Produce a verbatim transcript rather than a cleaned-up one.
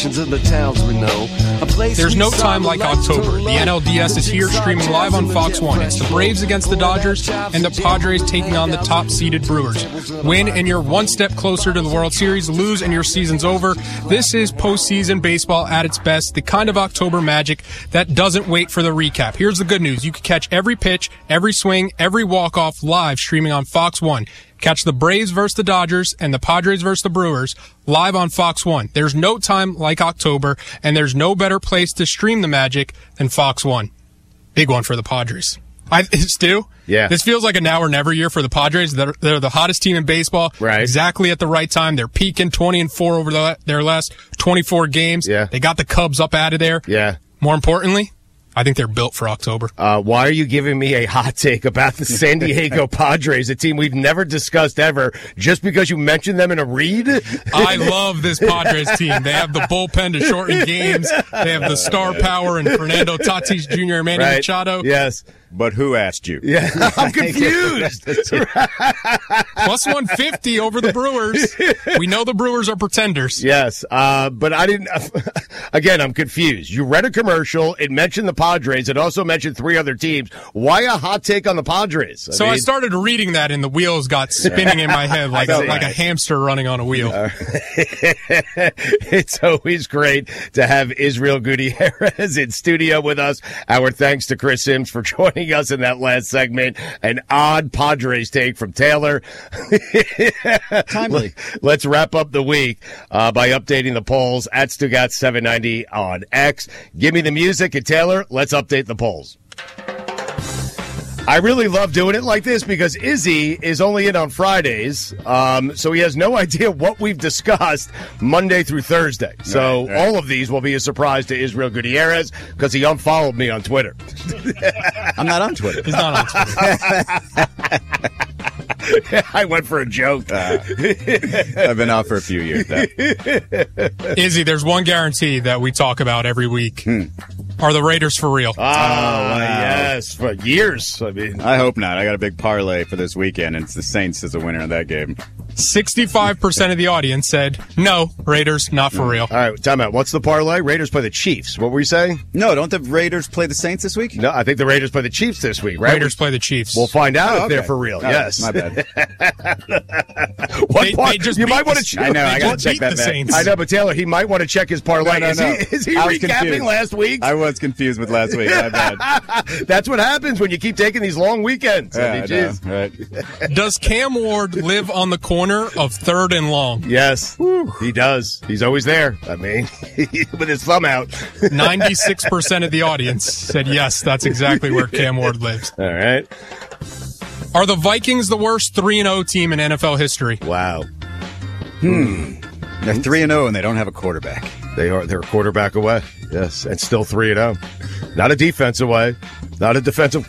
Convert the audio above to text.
nations and the towns we know. A place There's we no saw time like light to October. The light. N L D S is here, streaming live on Fox one. It's the Braves against the Dodgers and the Padres taking on the top-seeded Brewers. Win and you're one step closer to the World Series. Lose and your season's over. This is postseason baseball at its best, the kind of October magic that doesn't wait for the recap. Here's the good news. You can catch every pitch, every swing, every walk-off live streaming on Fox one. Catch the Braves versus the Dodgers and the Padres versus the Brewers live on Fox one. There's no time like October, and there's no better place to stream the magic than Fox one. Big one for the Padres. I, Stu? Yeah. This feels like a now or never year for the Padres. They're, they're the hottest team in baseball. Right. Exactly at the right time. They're peaking twenty and four over the, their last twenty-four games. Yeah. They got the Cubs up out of there. Yeah. More importantly, I think they're built for October. Uh, why are you giving me a hot take about the San Diego Padres, a team we've never discussed ever, just because you mentioned them in a read? I love this Padres team. They have the bullpen to shorten games. They have the star power in Fernando Tatis Junior and Manny Right. Machado. Yes. But who asked you? Yeah, I'm confused. Plus one fifty over the Brewers. We know the Brewers are pretenders. Yes, uh, but I didn't. Again, I'm confused. You read a commercial. It mentioned the Padres. It also mentioned three other teams. Why a hot take on the Padres? I so mean, I started reading that, and the wheels got spinning in my head like, a, see. like a hamster running on a wheel. Uh, it's always great to have Israel Gutierrez in studio with us. Our thanks to Chris Sims for joining us in that last segment. An odd Padres take from Taylor. Timely. Let's wrap up the week uh, by updating the polls at Stugat seven ninety on X. Give me the music, and Taylor, let's update the polls. I really love doing it like this because Izzy is only in on Fridays, um, so he has no idea what we've discussed Monday through Thursday. So Right, right. all of these will be a surprise to Israel Gutierrez because he unfollowed me on Twitter. I'm not on Twitter. He's not on Twitter. I went for a joke. Uh, I've been out for a few years now. Izzy, there's one guarantee that we talk about every week. Hmm. Are the Raiders for real? Ah, yes, for years. I mean, I hope not. I got a big parlay for this weekend, and it's the Saints as the winner of that game. sixty-five percent of the audience said, no, Raiders, not for real. all right, time out. What's the parlay? Raiders play the Chiefs. What were you saying? No, don't the Raiders play the Saints this week? No, I think the Raiders play the Chiefs this week, right? Raiders play the Chiefs. We'll find out Oh, if okay. they're for real. Oh, yes. my bad. What They- part? they just you beat might want the- to. I know, They I gotta just check beat that the back. Saints. I know, but Taylor, he might want to check his parlay. No, no, is, no. He, is he I was recapping confused. last week? I was confused with last week. My bad. That's what happens when you keep taking these long weekends. I Yeah, mean, I know, geez. right. Does Cam Ward live on the corner of third and long? Yes, he does. He's always there. I mean, with his thumb out. ninety-six percent of the audience said yes, that's exactly where Cam Ward lives. All right. Are the Vikings the worst three and oh team in N F L history? Wow. They're three and zero, and they don't have a quarterback. They are. They're a quarterback away. Yes, and still three and zero. Not a defense away. Not a defensive